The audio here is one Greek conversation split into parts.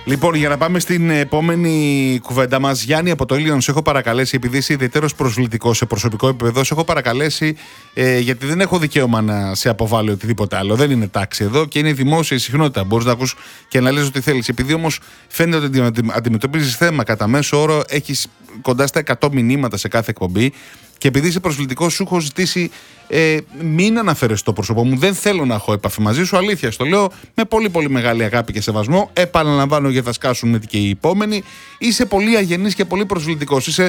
Λοιπόν, για να πάμε στην επόμενη κουβέντα μας, Γιάννη από το Ήλιον, σε έχω παρακαλέσει, επειδή είσαι ιδιαίτερος προσβλητικός σε προσωπικό επίπεδο, σε έχω παρακαλέσει γιατί δεν έχω δικαίωμα να σε αποβάλω οτιδήποτε άλλο. Δεν είναι τάξη εδώ και είναι δημόσια η συχνότητα. Μπορείς να ακούς και να λες ό,τι θέλεις. Επειδή όμως φαίνεται ότι αντιμετωπίζεις θέμα κατά μέσο όρο, έχεις κοντά στα 100 μηνύματα σε κάθε εκπομπή. Και επειδή είσαι προσβλητικός, σου έχω ζητήσει μην αναφέρεσαι το πρόσωπό μου. Δεν θέλω να έχω επαφή μαζί σου. Αλήθεια, στο λέω με πολύ πολύ μεγάλη αγάπη και σεβασμό. Επαναλαμβάνω γιατί θα σκάσουν και οι επόμενοι. Είσαι πολύ αγενής και πολύ προσβλητικός. Είσαι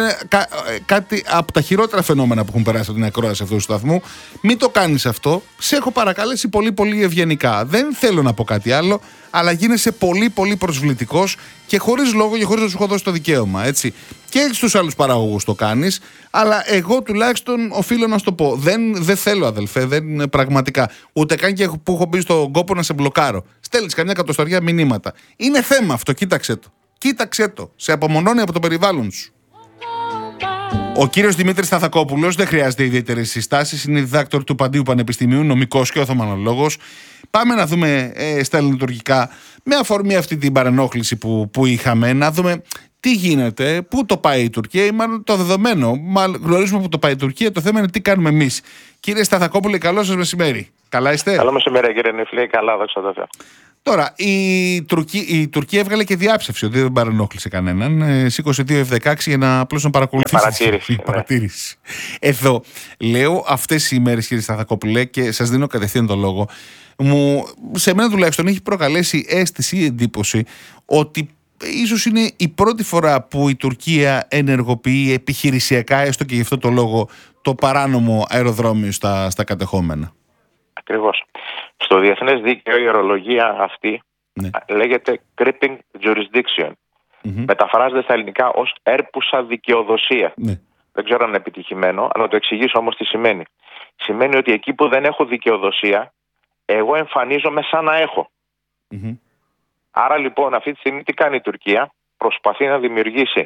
κάτι από τα χειρότερα φαινόμενα που έχουν περάσει από την ακρόαση αυτού του σταθμού. Μην το κάνεις αυτό. Σε έχω παρακαλέσει πολύ πολύ ευγενικά. Δεν θέλω να πω κάτι άλλο, αλλά γίνεσαι πολύ πολύ προσβλητικός και χωρίς λόγο και χωρίς να σου έχω δώσει το δικαίωμα. Έτσι. Και στους άλλους παραγωγούς το κάνεις, αλλά εγώ τουλάχιστον οφείλω να σου το πω. Δεν θέλω, αδελφέ, δεν πραγματικά. Ούτε καν και που έχω μπει στον κόπο να σε μπλοκάρω. Στέλνεις καμιά εκατοσταριά μηνύματα. Είναι θέμα αυτό, κοίταξε το. Κοίταξε το. Σε απομονώνει από το περιβάλλον σου. Ο κύριος Δημήτρης Θαθακόπουλος δεν χρειάζεται ιδιαίτερες συστάσεις. Είναι διδάκτορ του Παντίου Πανεπιστημίου, νομικός και οθωμανολόγος. Πάμε να δούμε στα ελληνοτουρκικά, με αφορμή αυτή την παρενόχληση που είχαμε, να δούμε τι γίνεται, πού το πάει η Τουρκία, ή μάλλον το δεδομένο. Γνωρίζουμε πού το πάει η Τουρκία, το θέμα είναι τι κάνουμε εμείς. Κύριε Σταθακόπουλε, καλό σας μεσημέρι. Καλά είστε? Καλό μεσημέρι, κύριε Νιφλή. Καλά, δόξα τω Θεώ. Τώρα, η Τουρκία έβγαλε και διάψευση ότι δεν παρενόχλησε κανέναν. Σήκωσε 2 F-16 για να απλώς να παρακολουθήσει. Παρατήρηση. Εδώ λέω αυτές οι ημέρες, κύριε Σταθακόπουλε, και σας δίνω κατευθείαν τον λόγο. Σε μένα τουλάχιστον έχει προκαλέσει αίσθηση ή εντύπωση ότι ίσως είναι η πρώτη φορά που η Τουρκία ενεργοποιεί επιχειρησιακά, έστω και γι' αυτό το λόγο, το παράνομο αεροδρόμιο στα κατεχόμενα. Ακριβώς. Στο διεθνές δίκαιο η ορολογία αυτή λέγεται creeping jurisdiction. Μεταφράζεται στα ελληνικά ως έρπουσα δικαιοδοσία. Δεν ξέρω αν είναι επιτυχημένο, αλλά να το εξηγήσω όμως τι σημαίνει. Σημαίνει ότι εκεί που δεν έχω δικαιοδοσία, εγώ εμφανίζομαι σαν να έχω. Άρα λοιπόν αυτή τη στιγμή τι κάνει η Τουρκία? Προσπαθεί να δημιουργήσει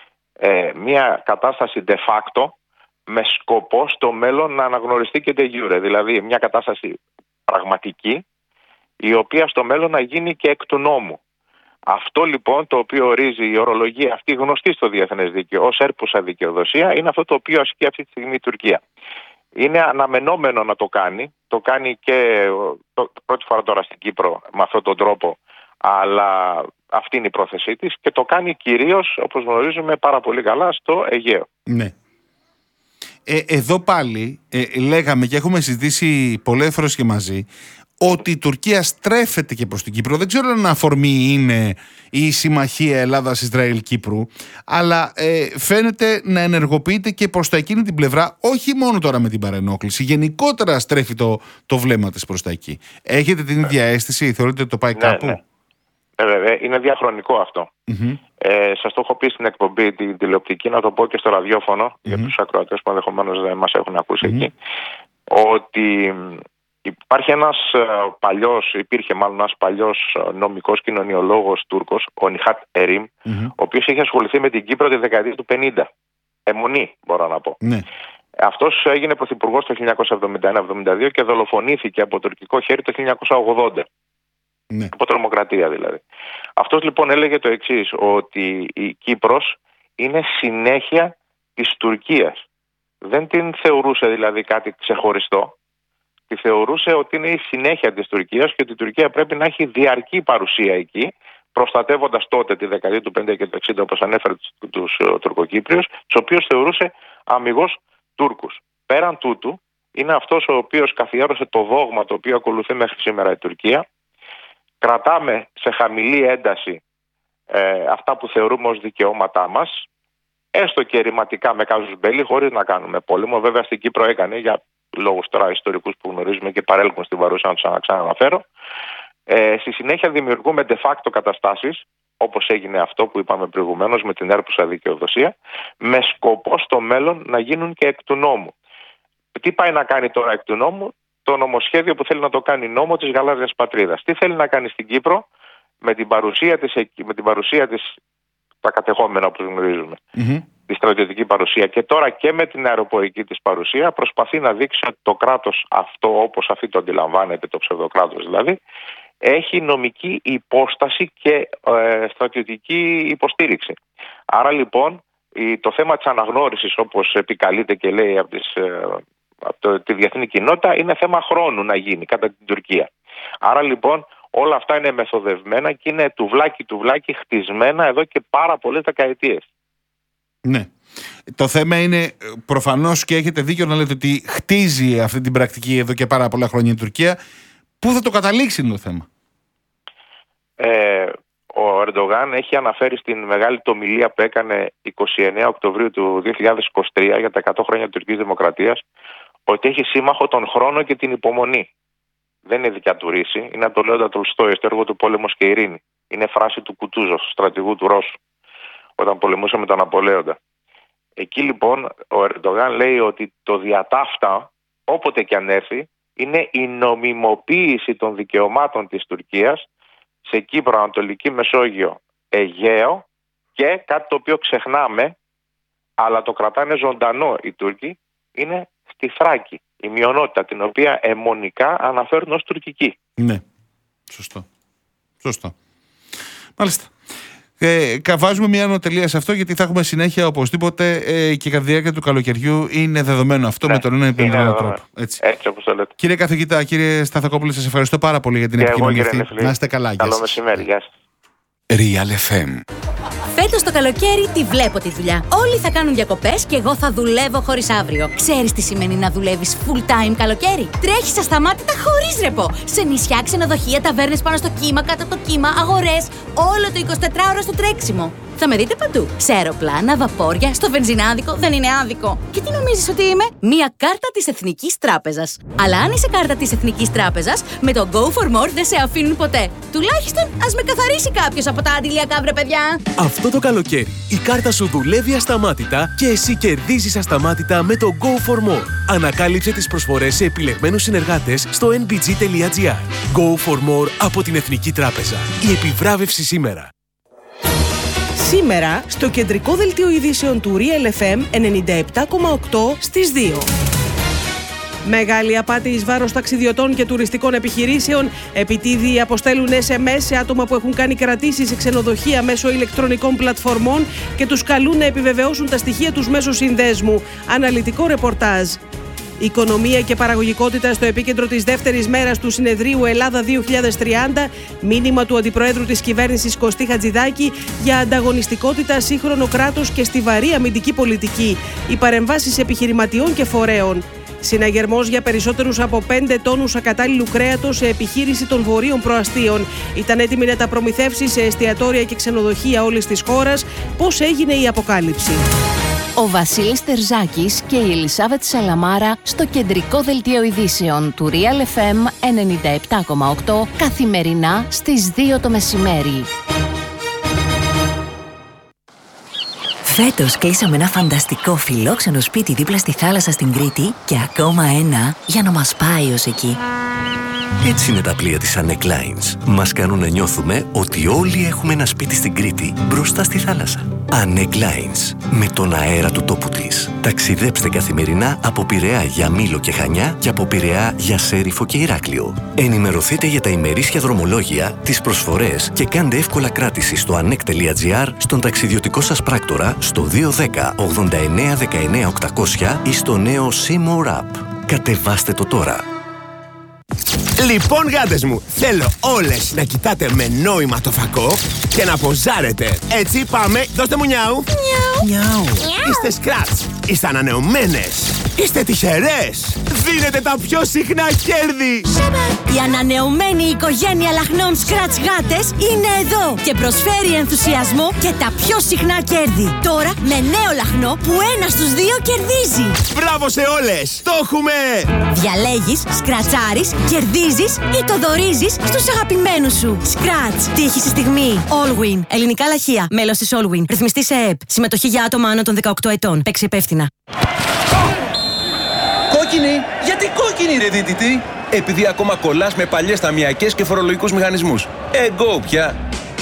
μια κατάσταση de facto με σκοπό στο μέλλον να αναγνωριστεί και de jure. Δηλαδή μια κατάσταση πραγματική, η οποία στο μέλλον να γίνει και εκ του νόμου. Αυτό λοιπόν το οποίο ορίζει η ορολογία αυτή, γνωστή στο διεθνές δίκαιο ως έρπουσα δικαιοδοσία, είναι αυτό το οποίο ασκεί αυτή τη στιγμή η Τουρκία. Είναι αναμενόμενο να το κάνει. Το κάνει και πρώτη φορά τώρα στην Κύπρο με αυτόν τον τρόπο, αλλά αυτή είναι η πρόθεσή της, και το κάνει κυρίως, όπως γνωρίζουμε πάρα πολύ καλά, στο Αιγαίο. Ναι. Εδώ πάλι λέγαμε και έχουμε συζητήσει πολλές φορές και μαζί ότι η Τουρκία στρέφεται και προς την Κύπρο. Δεν ξέρω αν αφορμή είναι η συμμαχία Ελλάδας-Ισραήλ-Κύπρου, αλλά φαίνεται να ενεργοποιείται και προς τα εκείνη την πλευρά, όχι μόνο τώρα με την παρενόχληση. Γενικότερα στρέφει το βλέμμα της προς τα εκεί. Έχετε την ίδια αίσθηση? Θεωρείτε ότι το πάει κάπου? Ναι. Είναι διαχρονικό αυτό. Σας το έχω πει στην εκπομπή την τηλεοπτική, να το πω και στο ραδιόφωνο για τους ακροατές που ενδεχομένως δεν μας έχουν ακούσει εκεί, ότι υπήρχε ένας παλιός νομικός κοινωνιολόγος Τούρκος, ο Νιχάτ Ερίμ, ο οποίος είχε ασχοληθεί με την Κύπρο τη δεκαετία του 50. Αιμονή, μπορώ να πω. Αυτός έγινε πρωθυπουργός το 1971-72 και δολοφονήθηκε από τουρκικό χέρι το 1980. Από τρομοκρατία δηλαδή. Αυτός λοιπόν έλεγε το εξής, ότι η Κύπρος είναι συνέχεια της Τουρκίας. Δεν την θεωρούσε δηλαδή κάτι ξεχωριστό. Τη θεωρούσε ότι είναι η συνέχεια της Τουρκίας και ότι η Τουρκία πρέπει να έχει διαρκή παρουσία εκεί, προστατεύοντας τότε τη δεκαετία του 50 και του 60, όπως ανέφερε, τους Τουρκοκύπριους, τους οποίους θεωρούσε αμιγώς Τούρκους. Πέραν τούτου, είναι αυτός ο οποίος καθιέρωσε το δόγμα το οποίο ακολουθεί μέχρι σήμερα η Τουρκία. Κρατάμε σε χαμηλή ένταση αυτά που θεωρούμε ως δικαιώματά μας, έστω και ρηματικά με κάζους μπέλη, χωρίς να κάνουμε πόλεμο. Βέβαια στην Κύπρο έκανε, για λόγους τώρα ιστορικούς που γνωρίζουμε και παρέλκουν στην παρούσα, να τους ξαναναφέρω. Στη συνέχεια δημιουργούμε de facto καταστάσεις, όπως έγινε αυτό που είπαμε προηγουμένως με την έρπουσα δικαιοδοσία, με σκοπό στο μέλλον να γίνουν και εκ του νόμου. Τι πάει να κάνει τώρα εκ του νόμου? Το νομοσχέδιο που θέλει να το κάνει νόμο της γαλάζιας πατρίδας. Τι θέλει να κάνει στην Κύπρο με την παρουσία της τα κατεχόμενα, όπως γνωρίζουμε, τη στρατιωτική παρουσία, και τώρα και με την αεροπορική της παρουσία, προσπαθεί να δείξει ότι το κράτος αυτό, όπως αυτή το αντιλαμβάνεται, το ψευδοκράτος δηλαδή, έχει νομική υπόσταση και στρατιωτική υποστήριξη. Άρα λοιπόν το θέμα της αναγνώρισης, όπως επικαλείται και λέει από τη διεθνή κοινότητα, είναι θέμα χρόνου να γίνει κατά την Τουρκία. Άρα λοιπόν όλα αυτά είναι μεθοδευμένα και είναι τουβλάκι χτισμένα εδώ και πάρα πολλές δεκαετίες. Ναι. Το θέμα είναι προφανώς, και έχετε δίκιο να λέτε ότι χτίζει αυτή την πρακτική εδώ και πάρα πολλά χρόνια η Τουρκία. Πού θα το καταλήξει είναι το θέμα? Ο Ερντογάν έχει αναφέρει στην μεγάλη ομιλία που έκανε 29 Οκτωβρίου του 2023 για τα 100 χρόνια της Τουρκικής Δημοκρατίας ότι έχει σύμμαχο τον χρόνο και την υπομονή. Δεν είναι δικιά του ρίση, είναι από το Λέοντα Τολστόι, στο έργο του «Πόλεμος και Ειρήνη». Είναι φράση του Κουτούζοφ, στρατηγού του Ρώσου, όταν πολεμούσε με τον Ναπολέοντα. Εκεί λοιπόν ο Ερντογάν λέει ότι το διατάφτα, όποτε και αν έρθει, είναι η νομιμοποίηση των δικαιωμάτων της Τουρκίας σε Κύπρο, Ανατολική Μεσόγειο, Αιγαίο και κάτι το οποίο ξεχνάμε, αλλά το κρατάνε ζωντανό οι Τούρκοι, είναι στη Θράκη. Η μειονότητα την οποία αιμονικά αναφέρουν ως τουρκική. Ναι, σωστό. Μάλιστα. Βάζουμε μια ανωτελεία σε αυτό, γιατί θα έχουμε συνέχεια οπωσδήποτε και κατά τη διάρκεια του καλοκαιριού. Είναι δεδομένο αυτό, ναι, με τον ένα ή τον άλλο τρόπο. Έτσι όπως το λέτε. Κύριε καθηγητά, κύριε Σταθακόπουλε, σας ευχαριστώ πάρα πολύ για την επικοινωνία αυτή. Να είστε καλά. Καλό μεσημέρι. Γεια σας. Real FM. Φέτος το καλοκαίρι τη βλέπω τη δουλειά. Όλοι θα κάνουν διακοπές και εγώ θα δουλεύω χωρίς αύριο. Ξέρεις τι σημαίνει να δουλεύεις full time καλοκαίρι? Τρέχεις ασταμάτητα χωρίς ρεπό. Σε νησιά, ξενοδοχεία, ταβέρνες πάνω στο κύμα, κάτω από το κύμα, αγορές. Όλο το 24ωρο στο τρέξιμο. Θα με δείτε παντού. Σε αεροπλάνα, βαπόρια, στο βενζινάδικο. Δεν είναι άδικο. Και τι νομίζεις ότι είμαι? Μία κάρτα της Εθνικής Τράπεζας. Αλλά αν είσαι κάρτα της Εθνικής Τράπεζας, με το Go for More δεν σε αφήνουν ποτέ. Τουλάχιστον ας με καθαρίσει κάποιος από τα αντιλιακά, βρε παιδιά. Αυτό το καλοκαίρι η κάρτα σου δουλεύει ασταμάτητα και εσύ κερδίζεις ασταμάτητα με το Go for More. Ανακάλυψε τις προσφορές σε επιλεγμένους συνεργάτες στο nbg.gr. Go for More από την Εθνική Τράπεζα. Η επιβράβευση σήμερα. Σήμερα, στο κεντρικό δελτίο ειδήσεων του Real FM 97,8 στις 2. Μεγάλη απάτη εις βάρος ταξιδιωτών και τουριστικών επιχειρήσεων. Επιτίδιοι αποστέλουν SMS σε άτομα που έχουν κάνει κρατήσεις σε ξενοδοχεία μέσω ηλεκτρονικών πλατφορμών και τους καλούν να επιβεβαιώσουν τα στοιχεία τους μέσω συνδέσμου. Αναλυτικό ρεπορτάζ. Οικονομία και παραγωγικότητα στο επίκεντρο της δεύτερης μέρας του συνεδρίου Ελλάδα 2030, μήνυμα του Αντιπροέδρου της Κυβέρνησης Κωστή Χατζηδάκη για ανταγωνιστικότητα, σύγχρονο κράτος και στιβαρή αμυντική πολιτική. Οι παρεμβάσεις επιχειρηματιών και φορέων. Συναγερμός για περισσότερους από 5 τόνους ακατάλληλου κρέατος σε επιχείρηση των Βορείων Προαστίων. Ήταν έτοιμη να τα προμηθεύσει σε εστιατόρια και ξενοδοχεία όλης της χώρας. Πώς έγινε η αποκάλυψη? Ο Βασίλης Τερζάκης και η Ελισάβετ Σαλαμάρα στο κεντρικό δελτίο ειδήσεων του Real FM 97,8 καθημερινά στις 2 το μεσημέρι. Φέτος κλείσαμε ένα φανταστικό φιλόξενο σπίτι δίπλα στη θάλασσα στην Κρήτη και ακόμα ένα για να μας πάει ως εκεί. Έτσι είναι τα πλοία της Anek Lines. Μας κάνουν να νιώθουμε ότι όλοι έχουμε ένα σπίτι στην Κρήτη, μπροστά στη θάλασσα. Anek Lines. Με τον αέρα του τόπου της. Ταξιδέψτε καθημερινά από Πειραιά για Μήλο και Χανιά και από Πειραιά για Σέριφο και Ηράκλειο. Ενημερωθείτε για τα ημερήσια δρομολόγια, τις προσφορές και κάντε εύκολα κράτηση στο anek.gr, στον ταξιδιωτικό σας πράκτορα, στο 210 89 19 800 ή στο νέο Seymour App. Κατεβάστε το τώρα. Λοιπόν, γάτες μου, θέλω όλες να κοιτάτε με νόημα το φακό και να ποζάρετε. Έτσι, πάμε, δώστε μου νιάου. Νιάου. Είστε σκράτς, είστε ανανεωμένες, είστε τυχερές. Δίνετε τα πιο συχνά κέρδη. Η ανανεωμένη οικογένεια λαχνών Scratch γάτες είναι εδώ και προσφέρει ενθουσιασμό και τα πιο συχνά κέρδη. Τώρα με νέο λαχνό που 1 στους 2 κερδίζει. Μπράβο σε όλες, το έχουμε! Διαλέγεις, σκρατσάρεις, κερδίζεις ή το δωρίζεις στους αγαπημένους σου. Scratch. Τύχη στη στιγμή. Allwin. Ελληνικά λαχεία. Μέλος της Allwin. Ρυθμιστή σε ΕΕΠ. Συμμετοχή για άτομα άνω των 18 ετών. Παίξε υπεύθυνα. Κόκκινη! Γιατί κόκκινη, ρε δίτητη? Επειδή ακόμα κολλάς με παλιές ταμιακές και φορολογικούς μηχανισμούς. Εγκώ πια.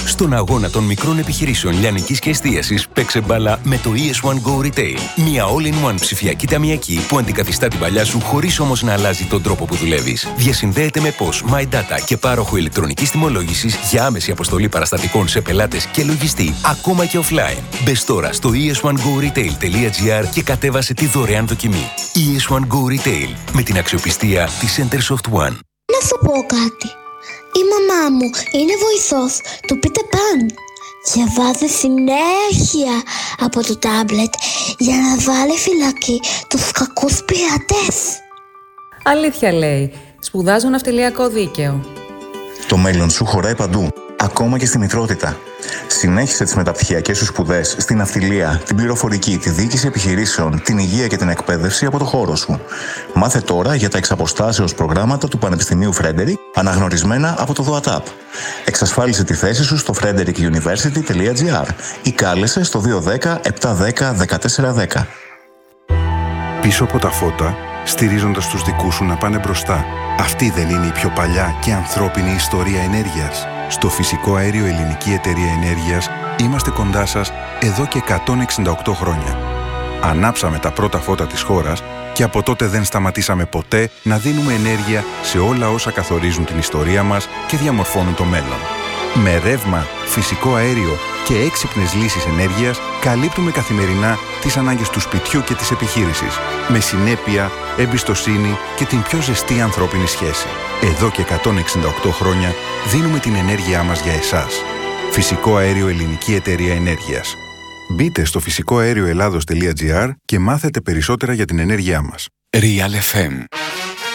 Στον αγώνα των μικρών επιχειρήσεων λιανικής και εστίασης, παίξε μπάλα με το ES1 Go Retail. Μια all-in-one ψηφιακή ταμιακή που αντικαθιστά την παλιά σου χωρίς όμως να αλλάζει τον τρόπο που δουλεύεις. Διασυνδέεται με POS, My Data και πάροχο ηλεκτρονικής τιμολόγησης για άμεση αποστολή παραστατικών σε πελάτες και λογιστή, ακόμα και offline. Μπες τώρα στο es1goretail.gr και κατέβασε τη δωρεάν δοκιμή. ES1 Go Retail, με την αξιοπιστία της Centersoft One. Να σου πω κάτι. Η μαμά μου είναι βοηθός του Peter Pan και βάζει συνέχεια από το τάμπλετ για να βάλει φυλακή τους κακούς πειρατές. Αλήθεια λέει. Σπουδάζω ναυτιλιακό δίκαιο. Το μέλλον σου χωράει παντού, ακόμα και στη μητρότητα. Συνέχισε τις μεταπτυχιακές σου σπουδές στην ναυτιλία, την πληροφορική, τη διοίκηση επιχειρήσεων, την υγεία και την εκπαίδευση από το χώρο σου. Μάθε τώρα για τα εξαποστάσεως προγράμματα του Πανεπιστημίου Frederick, αναγνωρισμένα από το ΔΟΑΤΑΠ. Εξασφάλισε τη θέση σου στο frederickuniversity.gr ή κάλεσε στο 210 710 1410. Πίσω από τα φώτα, στηρίζοντας τους δικούς σου να πάνε μπροστά. Αυτή δεν είναι η πιο παλιά και ανθρώπινη ιστορία ενέργειας? Στο Φυσικό Αέριο Ελληνική Εταιρεία Ενέργειας είμαστε κοντά σας εδώ και 168 χρόνια. Ανάψαμε τα πρώτα φώτα της χώρας και από τότε δεν σταματήσαμε ποτέ να δίνουμε ενέργεια σε όλα όσα καθορίζουν την ιστορία μας και διαμορφώνουν το μέλλον. Με ρεύμα, φυσικό αέριο και έξυπνες λύσεις ενέργειας καλύπτουμε καθημερινά τις ανάγκες του σπιτιού και της επιχείρησης, με συνέπεια, εμπιστοσύνη και την πιο ζεστή ανθρώπινη σχέση. Εδώ και 168 χρόνια δίνουμε την ενέργειά μας για εσάς. Φυσικό Αέριο Ελληνική Εταιρεία Ενέργειας. Μπείτε στο φυσικοαέρioελλάδος.gr και μάθετε περισσότερα για την ενέργειά μας. Real FM